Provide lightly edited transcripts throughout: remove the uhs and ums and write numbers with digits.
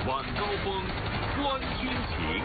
晚高峰，观军情。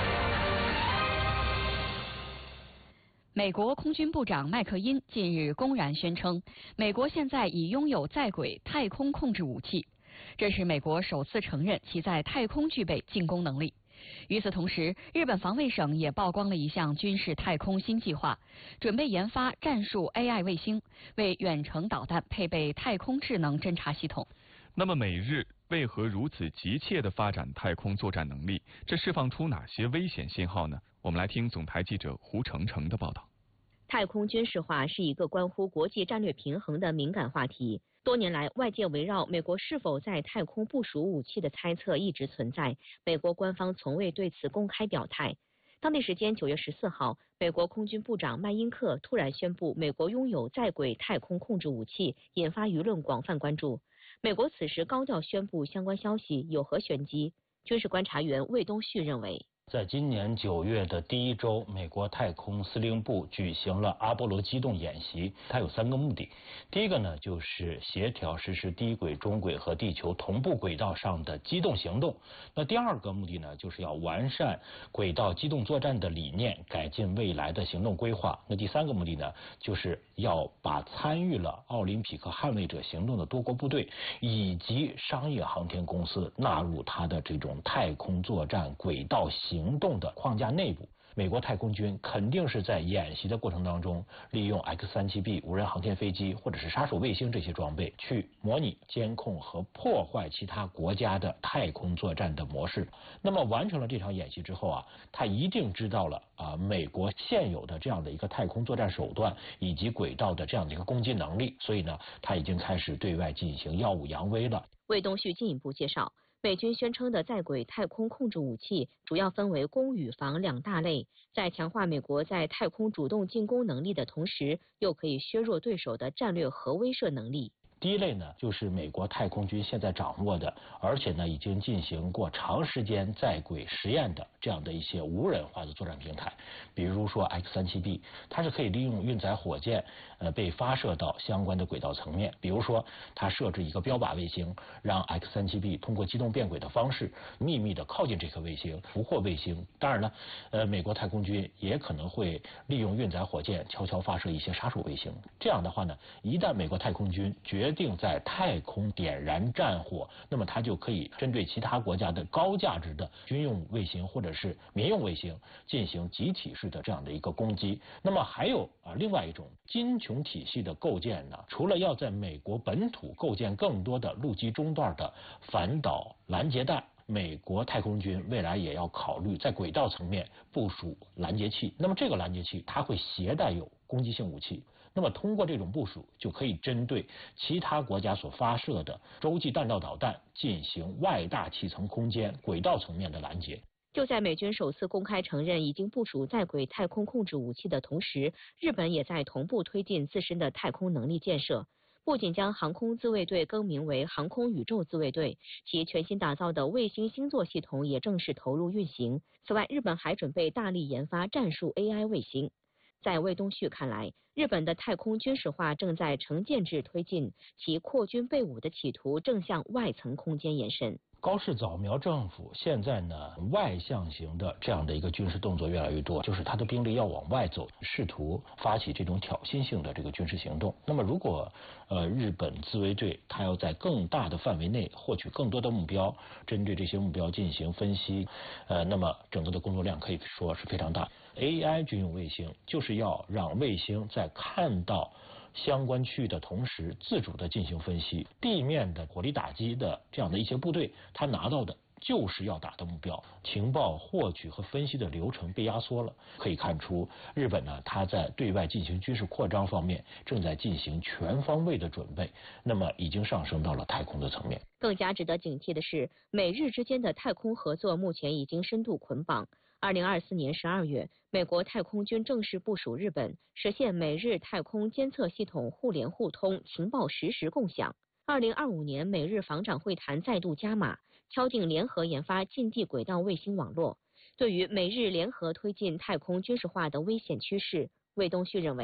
美国空军部长麦克因近日公然宣称，美国现在已拥有在轨太空控制武器，这是美国首次承认其在太空具备进攻能力。与此同时，日本防卫省也曝光了一项军事太空新计划，准备研发战术 AI 卫星，为远程导弹配备太空智能侦察系统。 那么美日为何如此急切地发展太空作战能力？这释放出哪些危险信号呢？我们来听总台记者胡程程的报道。 太空军事化是一个关乎国际战略平衡的敏感话题。多年来，外界围绕美国是否在太空部署武器的猜测一直存在，美国官方从未对此公开表态。当地时间9月14号，美国空军部长麦因克突然宣布美国拥有在轨太空控制武器，引发舆论广泛关注。美国此时高调宣布相关消息有何玄机？军事观察员魏东旭认为， 在今年9月的第一周，美国太空司令部举行了阿波罗机动演习，它有3个目的。第一个呢，就是协调实施低轨、中轨和地球同步轨道上的机动行动。那第二个目的呢，就是要完善轨道机动作战的理念，改进未来的行动规划。那第3个目的呢，就是要把参与了奥林匹克捍卫者行动的多国部队以及商业航天公司纳入它的这种太空作战轨道行动的框架内部。美国太空军肯定是在演习的过程当中，利用 X-37B 无人航天飞机或者是杀手卫星这些装备，去模拟、监控和破坏其他国家的太空作战的模式。那么完成了这场演习之后啊，他一定知道了美国现有的这样的一个太空作战手段以及轨道的这样的一个攻击能力，所以呢，他已经开始对外进行耀武扬威了。 魏东旭进一步介绍，美军宣称的在轨太空控制武器主要分为攻与防2大类，在强化美国在太空主动进攻能力的同时，又可以削弱对手的战略核威慑能力。 第一类呢，就是美国太空军现在掌握的，而且呢已经进行过长时间在轨实验的这样的一些无人化的作战平台，比如说 X-37B， 它是可以利用运载火箭被发射到相关的轨道层面，比如说它设置一个标靶卫星，让 X-37B 通过机动变轨的方式秘密的靠近这颗卫星，俘获卫星。当然呢，美国太空军也可能会利用运载火箭悄悄发射一些杀手卫星。这样的话呢，一旦美国太空军决定在太空点燃战火，那么它就可以针对其他国家的高价值的军用卫星或者是民用卫星进行集体式的这样的一个攻击。那么还有另外一种金琼体系的构建呢，除了要在美国本土构建更多的陆基中段的反导拦截弹，美国太空军未来也要考虑在轨道层面部署拦截器。那么这个拦截器它会携带有攻击性武器，那么通过这种部署，就可以针对其他国家所发射的洲际弹道导弹进行外大气层空间、轨道层面的拦截。 就在美军首次公开承认已经部署在轨太空控制武器的同时，日本也在同步推进自身的太空能力建设。不仅将航空自卫队更名为航空宇宙自卫队，其全新打造的卫星星座系统也正式投入运行。此外，日本还准备大力研发战术 AI 卫星。在魏东旭看来，日本的太空军事化正在呈建制推进，其扩军备武的企图正向外层空间延伸。 高市早苗政府现在呢，外向型的这样的一个军事动作越来越多，就是他的兵力要往外走，试图发起这种挑衅性的这个军事行动。那么如果日本自卫队他要在更大的范围内获取更多的目标，针对这些目标进行分析，那么整个的工作量可以说是非常大。AI 军用卫星就是要让卫星在看到相关区域的同时，自主的进行分析。地面的火力打击的这样的一些部队，他拿到的就是要打的目标，情报获取和分析的流程被压缩了。可以看出，日本呢，它在对外进行军事扩张方面正在进行全方位的准备，那么已经上升到了太空的层面。 更加值得警惕的是，美日之间的太空合作目前已经深度捆绑。2024年12月，美国太空军正式部署日本，实现美日太空监测系统互联互通、情报实时共享。2025年，美日防长会谈再度加码，敲定联合研发近地轨道卫星网络。对于美日联合推进太空军事化的危险趋势，魏东旭认为，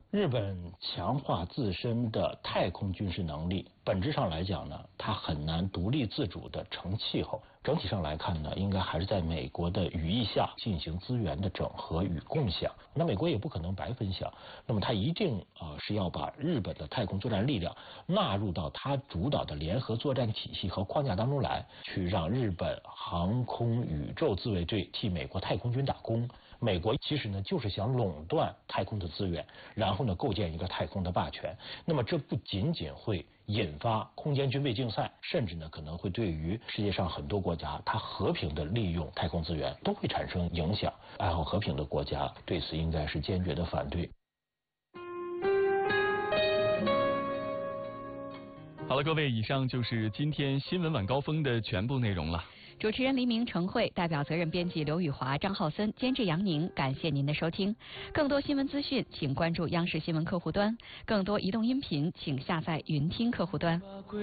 日本强化自身的太空军事能力，本质上来讲呢，它很难独立自主的成气候。整体上来看呢，应该还是在美国的羽翼下进行资源的整合与共享。那美国也不可能白分享，那么它一定是要把日本的太空作战力量纳入到它主导的联合作战体系和框架当中来，去让日本航空宇宙自卫队替美国太空军打工。美国其实呢就是想垄断太空的资源，然后呢构建一个太空的霸权。那么这不仅仅会引发空间军备竞赛，甚至呢可能会对于世界上很多国家它和平的利用太空资源都会产生影响。爱好和平的国家对此应该是坚决的反对。 好了，各位，以上就是今天新闻晚高峰的全部内容了。 主持人黎明、程慧，代表责任编辑刘宇华、张浩森，监制杨宁，感谢您的收听。更多新闻资讯，请关注央视新闻客户端；更多移动音频，请下载云听客户端。